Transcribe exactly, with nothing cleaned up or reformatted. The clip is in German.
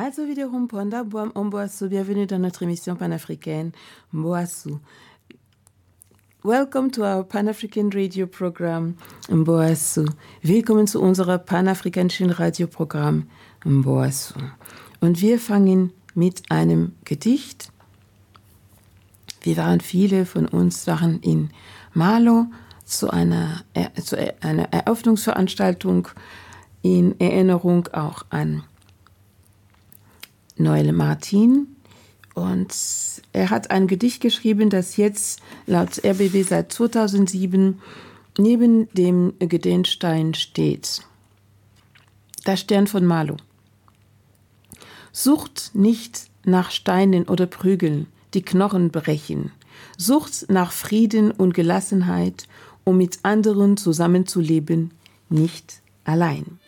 Also wiederum, Ponda Boam Mboassou, bienvenue dans notre émission panafricaine Mboassou. Welcome to our Pan-African Radio Program Mboassou. Willkommen zu unserem panafrikanischen Radioprogramm Mboassou. Und wir fangen mit einem Gedicht. Wir waren, viele von uns waren in Malo zu einer, zu einer Eröffnungsveranstaltung in Erinnerung auch an Noel Martin, und er hat ein Gedicht geschrieben, das jetzt laut R B B seit zweitausendsieben neben dem Gedenkstein steht. Der Stern von Malo. Sucht nicht nach Steinen oder Prügeln, die Knochen brechen. Sucht nach Frieden und Gelassenheit, um mit anderen zusammenzuleben, nicht allein.